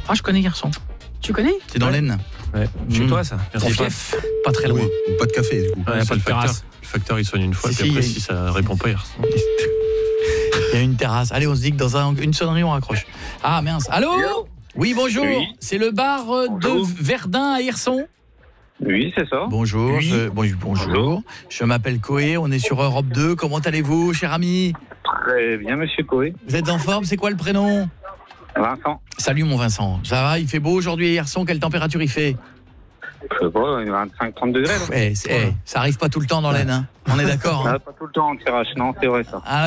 Ah, je connais Hirson. Tu connais ? C'est dans l'Aisne. Ouais. Chez toi, ça. Ton fief, pas très loin. Oui, pas de café, du coup. Il n'y a pas de facteur. terrasse. Le facteur, il sonne une fois, Si, puis après, si, si ça répond pas, il ressemble. Il y a une terrasse. Allez, on se dit que dans une sonnerie, on raccroche. Ah, mince. Allô ? Oui, bonjour. Oui. C'est le bar Bonjour. de Verdun à Hirson. Oui, c'est ça. Bonjour. Oui. Bonjour. Bonjour. Je m'appelle Coé. On est sur Europe 2. Comment allez-vous, cher ami ? Très bien, monsieur Coé. Vous êtes en forme ? C'est quoi le prénom ? Vincent. Salut, mon Vincent. Ça va ? Il fait beau aujourd'hui à Hirson ? Quelle température il fait ? Je sais pas, 25-30 degrés. Là. Ça arrive pas tout le temps dans l'Aisne. Hein. On est d'accord. Hein. Pas tout le temps en tirage, non, c'est vrai ça. Ah